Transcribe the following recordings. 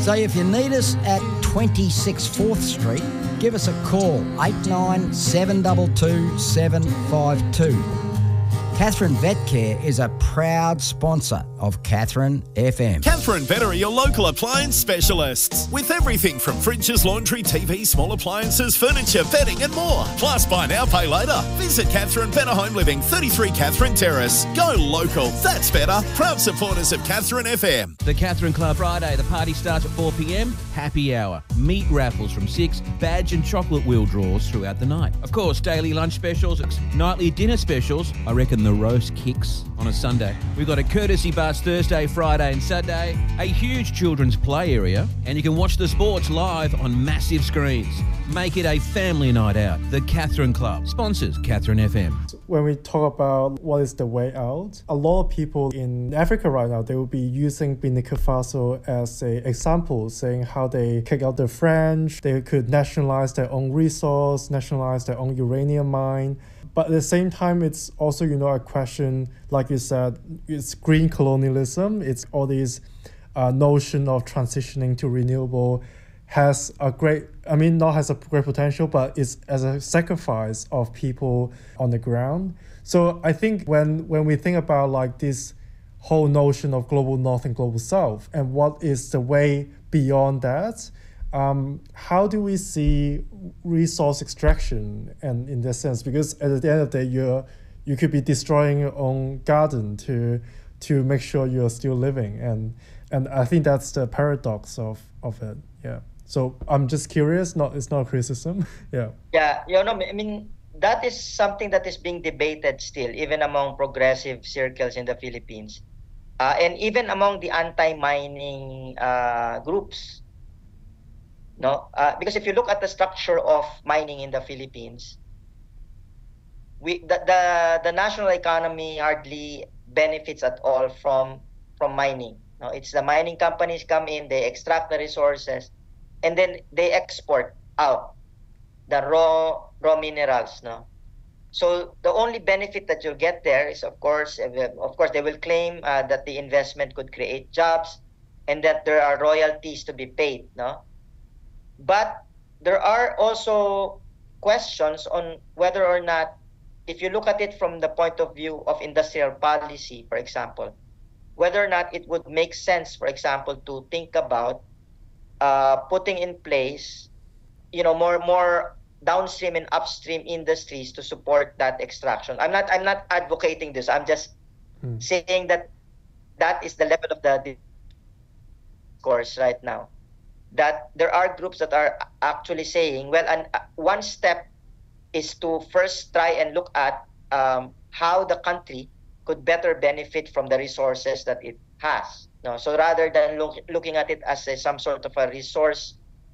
So if you need us at 26 4th Street, give us a call, 89 722 752. Catherine Vet Care is a proud sponsor of Catherine FM. Catherine Vet are your local appliance specialists with everything from fridges, laundry, TV, small appliances, furniture, bedding and more. Plus buy now, pay later. Visit Catherine Better Home Living, 33 Catherine Terrace. Go local. That's better. Proud supporters of Catherine FM. The Catherine Club Friday. The party starts at 4 p.m. Happy hour. Meat raffles from 6. Badge and chocolate wheel draws throughout the night. Of course, daily lunch specials, nightly dinner specials. I reckon the roast kicks on a Sunday. We've got a courtesy bus Thursday, Friday and Saturday, a huge children's play area, and you can watch the sports live on massive screens. Make it a family night out. The Catherine Club sponsors Catherine FM. When we talk about what is the way out, a lot of people in Africa right now, they will be using Burkina Faso as an example, saying how they kick out the French, they could nationalize their own resource, nationalize their own uranium mine. But at the same time, it's also, a question, like you said, it's green colonialism. It's all these notion of transitioning to renewable has a great, not has a great potential, but it's as a sacrifice of people on the ground. So I think when we think about like this whole notion of global north and global south, and what is the way beyond that, how do we see resource extraction and in that sense? Because at the end of the day, you could be destroying your own garden to make sure you're still living, and I think that's the paradox of it. Yeah. So I'm just curious. It's not a criticism. Yeah. Yeah. That is something that is being debated still, even among progressive circles in the Philippines, and even among the anti-mining groups. No, because if you look at the structure of mining in the Philippines, the national economy hardly benefits at all from mining. No, it's the mining companies come in, they extract the resources, and then they export out the raw minerals. No, so the only benefit that you'll get there is, of course, they will claim that the investment could create jobs, and that there are royalties to be paid. No. But there are also questions on whether or not, if you look at it from the point of view of industrial policy, for example, whether or not it would make sense, for example, to think about putting in place, more downstream and upstream industries to support that extraction. I'm not advocating this. I'm just saying that is the level of the discourse right now. That there are groups that are actually saying, one step is to first try and look at how the country could better benefit from the resources that it has. No? So rather than looking at it as some sort of a resource,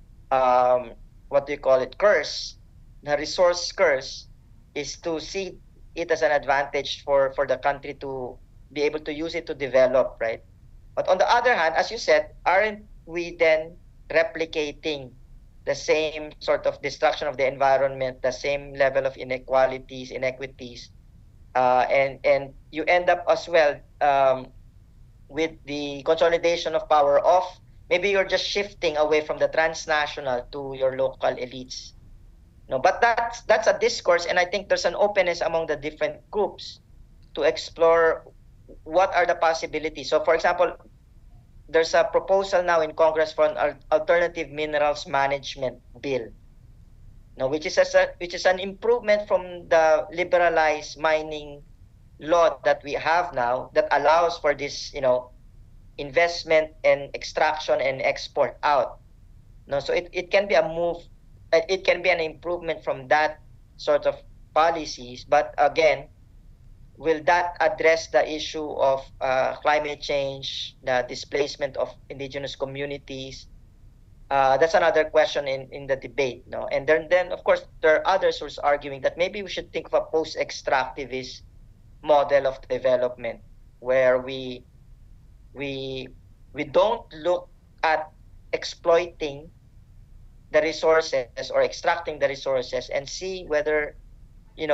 curse, the resource curse is to see it as an advantage for the country to be able to use it to develop, right? But on the other hand, as you said, aren't we then replicating the same sort of destruction of the environment, the same level of inequities, and you end up as well with the consolidation of power of maybe you're just shifting away from the transnational to your local elites. No, but that's a discourse, and I think there's an openness among the different groups to explore what are the possibilities. So, for example, there's a proposal now in Congress for an alternative minerals management bill, which is an improvement from the liberalized mining law that we have now that allows for this, investment and extraction and export out. So it can be a move, it can be an improvement from that sort of policies, but again, will that address the issue of climate change, the displacement of indigenous communities? That's another question in the debate. And then, of course, there are others who's arguing that maybe we should think of a post-extractivist model of development where we don't look at exploiting the resources or extracting the resources and see whether,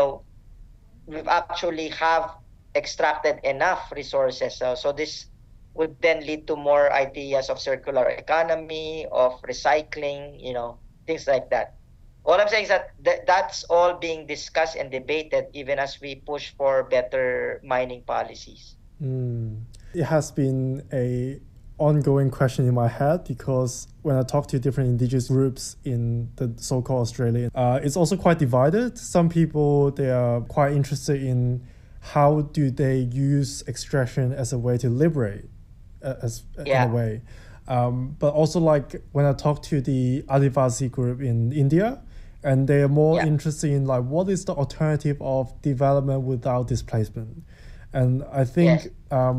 we've actually have extracted enough resources. So this would then lead to more ideas of circular economy, of recycling, things like that. All I'm saying is that that's all being discussed and debated even as we push for better mining policies. It has been a ongoing question in my head because when I talk to different indigenous groups in the so-called Australia, it's also quite divided. Some people, they are quite interested in how do they use extraction as a way to liberate, in a way. But also like when I talk to the Adivasi group in India, and they are more interested in like what is the alternative of development without displacement. And I think,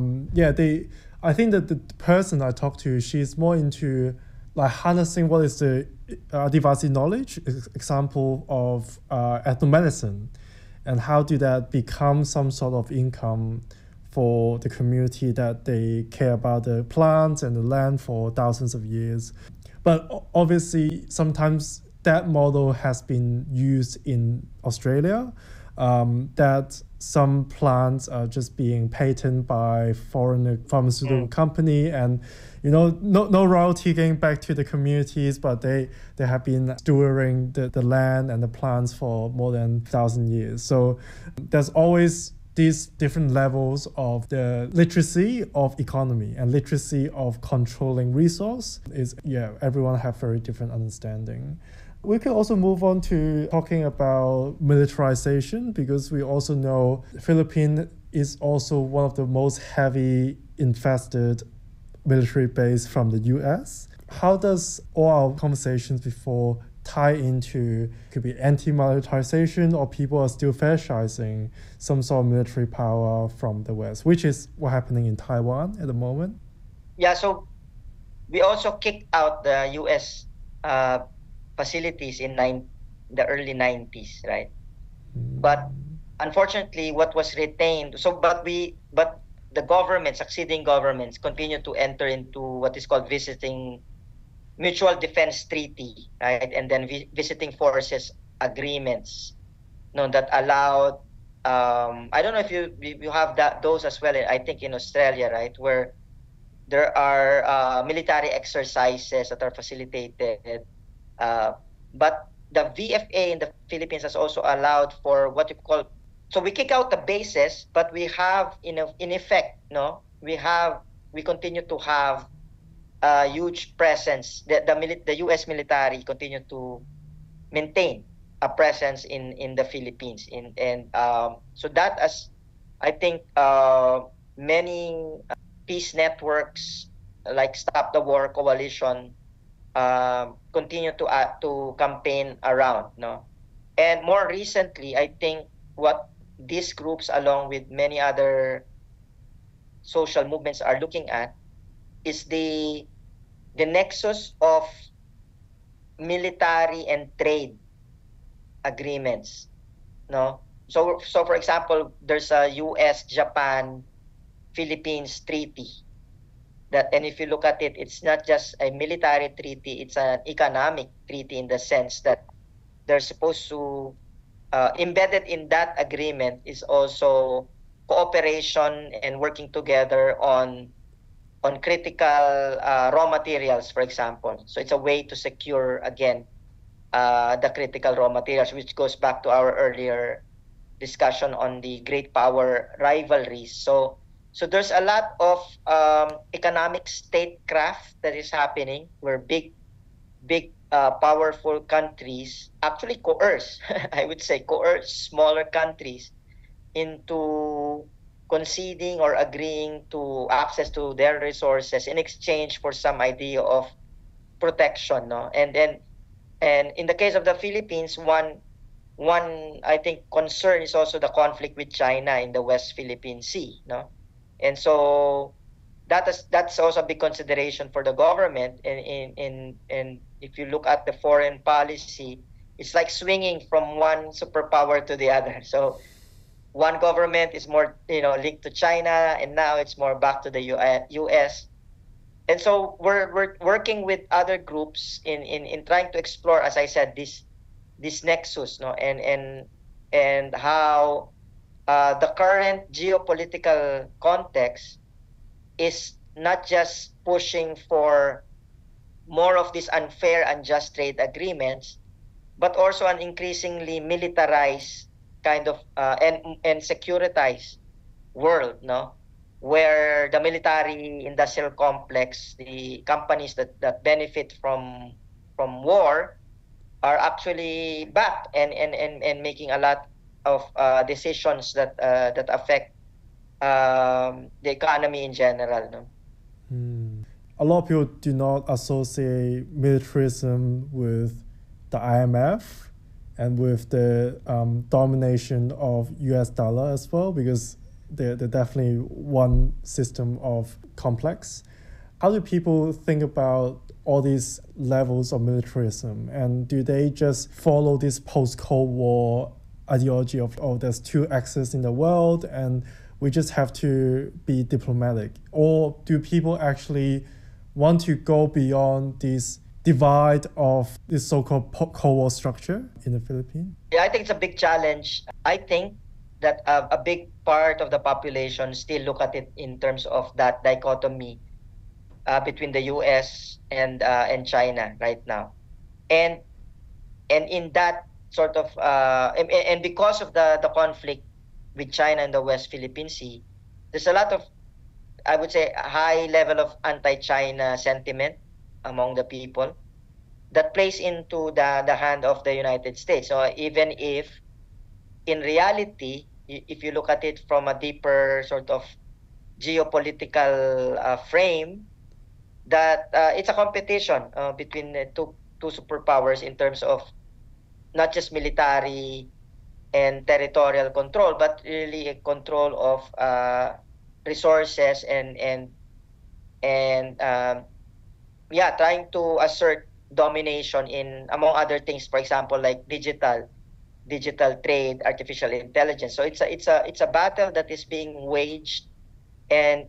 I think that the person I talked to, she's more into like harnessing what is the Adivasi knowledge, example of ethnomedicine, and how do that become some sort of income for the community that they care about the plants and the land for thousands of years. But obviously, sometimes that model has been used in Australia, that some plants are just being patented by foreign pharmaceutical company, and no royalty getting back to the communities, but they have been stewarding the land and the plants for more than 1,000 years. So there's always these different levels of the literacy of economy and literacy of controlling resource. Everyone have very different understanding. We can also move on to talking about militarization, because we also know the Philippines is also one of the most heavy infested military base from the US. How does all our conversations before tie into, could be anti-militarization, or people are still fetishizing some sort of military power from the West, which is what's happening in Taiwan at the moment? Yeah, so we also kicked out the US facilities in the early 90s, right? But unfortunately, what was retained, but the government, succeeding governments, continue to enter into what is called visiting mutual defense treaty, right? And then visiting forces agreements, that allowed, I don't know if you have those as well, I think in Australia, right? Where there are military exercises that are facilitated. But the VFA in the Philippines has also allowed for what you call, so we kick out the bases, but we have in effect, we continue to have a huge presence. The US military continue to maintain a presence in the Philippines. So that, as I think many peace networks like Stop the War Coalition continue to campaign around, and more recently, I think what these groups, along with many other social movements, are looking at is the nexus of military and trade agreements, So for example, there's a US-Japan Philippines treaty. And if you look at it, it's not just a military treaty, it's an economic treaty, in the sense that they're supposed to, embedded in that agreement is also cooperation and working together on critical raw materials, for example. So it's a way to secure, again, the critical raw materials, which goes back to our earlier discussion on the great power rivalries. So there's a lot of economic statecraft that is happening, where big, powerful countries actually coerce, I would say, smaller countries into conceding or agreeing to access to their resources in exchange for some idea of protection, And in the case of the Philippines, one I think concern is also the conflict with China in the West Philippine Sea, And so that's also a big consideration for the government. And if you look at the foreign policy, it's like swinging from one superpower to the other. So one government is more linked to China, and now it's more back to the US. And so we're working with other groups in trying to explore, as I said, this nexus, and how the current geopolitical context is not just pushing for more of these unfair, unjust trade agreements, but also an increasingly militarized kind of and securitized world, no, where the military industrial complex, the companies that benefit from war, are actually backed and making a lot of decisions that affect the economy in general, no. A lot of people do not associate militarism with the IMF and with the domination of US dollar as well, because they're definitely one system of complex. How do people think about all these levels of militarism, and do they just follow this post-Cold War ideology of, oh, there's two axes in the world and we just have to be diplomatic? Or do people actually want to go beyond this divide of this so-called Cold War structure in the Philippines? Yeah, I think it's a big challenge. I think that a big part of the population still look at it in terms of that dichotomy between the U.S. and China right now, and in that sort of and because of the conflict with China and the West Philippine Sea, there's a lot of, I would say, a high level of anti-China sentiment among the people that plays into the hand of the United States. So even if in reality, if you look at it from a deeper sort of geopolitical frame, that it's a competition between the two superpowers in terms of not just military and territorial control, but really a control of resources and trying to assert domination in, among other things, for example, like digital trade, artificial intelligence. So it's a battle that is being waged, and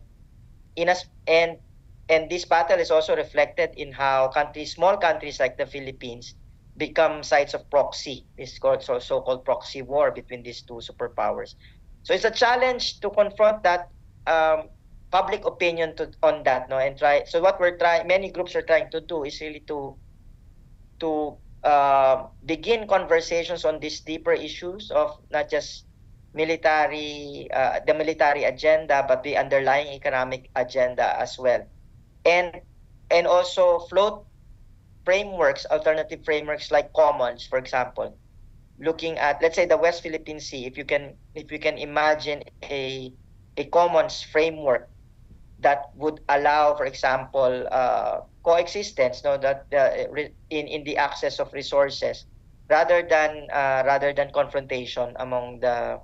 this battle is also reflected in how small countries like the Philippines become sites of proxy. This is called so-called proxy war between these two superpowers. So it's a challenge to confront that public opinion on that, no, and try. So what many groups are trying to do is really to begin conversations on these deeper issues of not just the military agenda, but the underlying economic agenda as well, and also float frameworks, alternative frameworks like commons, for example, looking at, let's say, the West Philippine Sea. If you can imagine a commons framework that would allow, for example, coexistence, no, that in the access of resources, rather than confrontation among the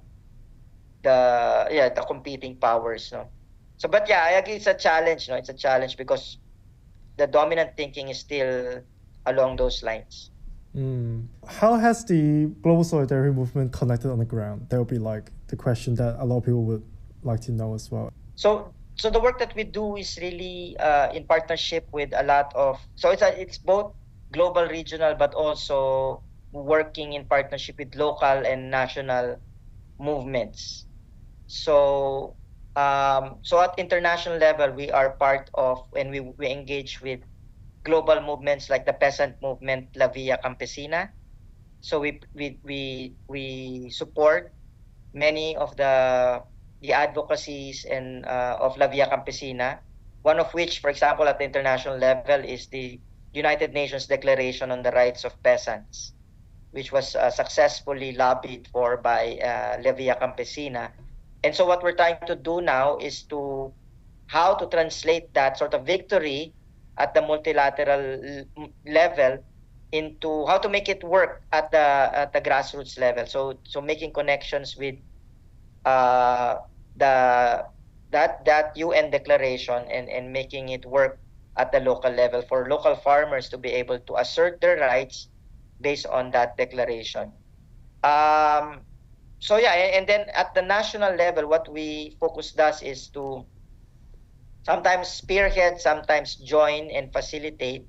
competing powers, no. So, but yeah, I agree, it's a challenge, no. It's a challenge because the dominant thinking is still along those lines. How has the global solidarity movement connected on the ground? That would be like the question that a lot of people would like to know as well. So the work that we do is really in partnership with a lot of. So it's both global, regional, but also working in partnership with local and national movements. So at international level, we are part of, and we engage with global movements like the peasant movement La Via Campesina. So we support many of the advocacies and of La Via Campesina, one of which, for example, at the international level, is the United Nations Declaration on the Rights of Peasants, which was successfully lobbied for by La Via Campesina. And so what we're trying to do now is how to translate that sort of victory at the multilateral level into how to make it work at the grassroots level. So making connections with that UN declaration and making it work at the local level for local farmers to be able to assert their rights based on that declaration. So yeah, and then at the national level, what we focus does is to sometimes spearhead, sometimes join and facilitate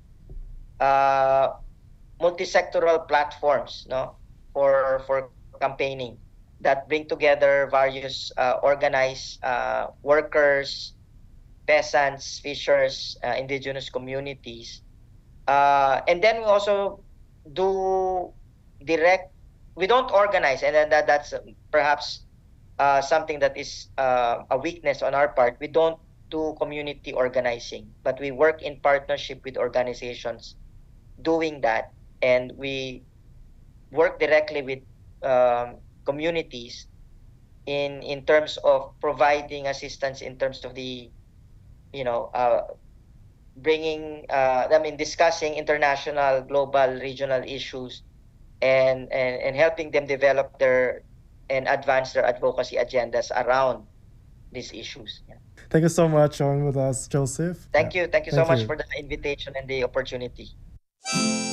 multi-sectoral platforms, no, for campaigning that bring together various organized workers, peasants, fishers, indigenous communities. And then we also do direct, we don't organize, and then that's perhaps something that is a weakness on our part. We don't do community organizing, but we work in partnership with organizations doing that, and we work directly with communities in terms of providing assistance in terms of the, bringing, discussing international, global, regional issues, and helping them develop and advance their advocacy agendas around these issues. Yeah. Thank you so much for joining with us, Joseph. Thank you so Thank much you. for the invitation and the opportunity.